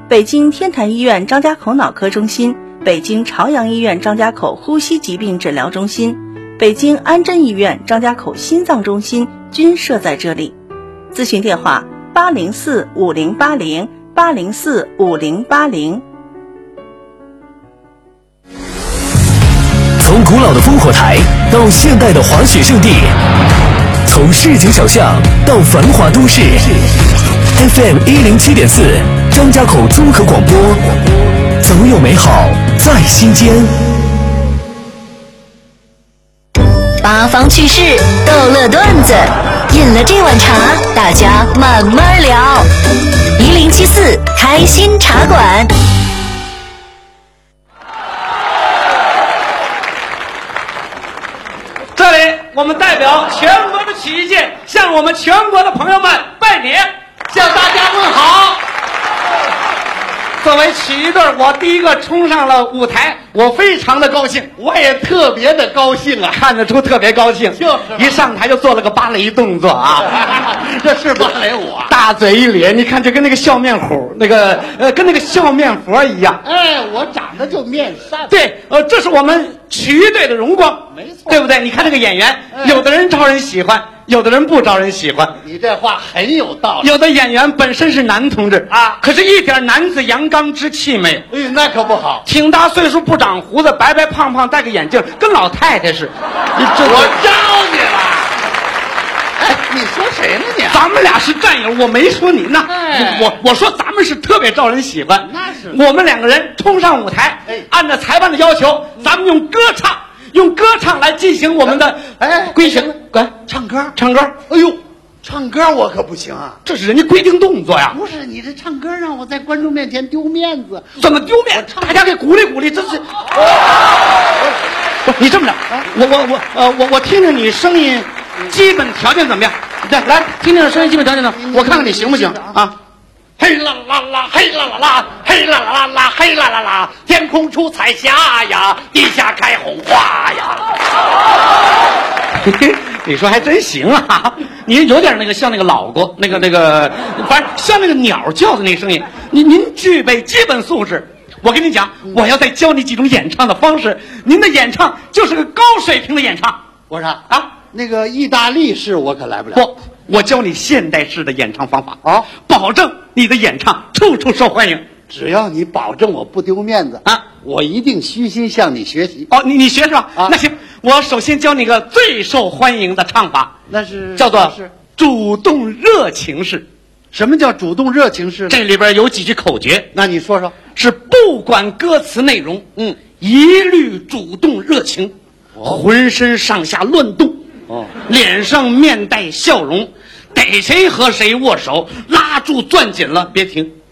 北京天坛医院张家口脑科中心、北京朝阳医院张家口呼吸疾病诊疗中心、北京安贞医院张家口心脏中心均设在这里。咨询电话804-5080，804-5080。 从古老的烽火台到现代的滑雪胜地，从市井小巷到繁华都市， FM 107.4张家口综合广播，总有美好在心间。 八方趣事，逗乐段子，饮了这碗茶，大家慢慢聊。1074开心茶馆。 这里我们代表全国的曲艺界向我们全国的朋友们拜年，向大家问好。作为曲艺队，我第一个冲上了舞台，我非常的高兴， 我也特别的高兴啊， 看得出特别高兴。 就是一上台就做了个芭蕾动作啊， 这是芭蕾舞啊， 大嘴一咧，你看这跟那个笑面虎，跟那个笑面佛一样。 哎，我长得就面善。 对，这是我们曲艺队的荣光， 没错， 对不对？你看这个演员，有的人招人喜欢，有的人不招人喜欢。 你这话很有道理。 有的演员本身是男同志啊，可是一点男子阳刚之气没有。 哎，那可不好， 挺大岁数不长胡子，白白胖胖，戴个眼镜，跟老太太似的。 我招你了。哎，你说谁呢你？ 咱们俩是战友，我没说你呢。 哎， 我说咱们是特别招人喜欢。 那是。 我们两个人冲上舞台，按照裁判的要求，咱们用歌唱来进行我们的规行。 唱歌。 哎呦， 唱歌我可不行啊， 这是人家规定动作呀。 不是，你这唱歌让我在观众面前丢面子。 怎么丢面？大家给鼓励鼓励，这是。你这么着，我听听你声音基本条件怎么样？来听听声音基本条件怎么样？我看看你行不行啊？ 嘿啦啦啦，嘿啦啦啦，嘿啦啦啦，嘿啦啦啦，天空出彩霞呀，地下开红花呀。 你说还真行啊！您有点像那个老过那个，反正像那个鸟叫的那个声音。您具备基本素质。我跟你讲，我要再教你几种演唱的方式，您的演唱就是个高水平的演唱。 我说啊，那个意大利式我可来不了。 不，我教你现代式的演唱方法啊， 保证你的演唱处处受欢迎。 只要你保证我不丢面子啊， 我一定虚心向你学习。 哦，你学是吧？ 啊， 那行，我首先教你个最受欢迎的唱法， 那是叫做主动热情式。 什么叫主动热情式？ 这里边有几句口诀， 那你说说。 是不管歌词内容，一律主动热情，浑身上下乱动，脸上面带笑容，逮谁和谁握手，拉住攥紧了别停。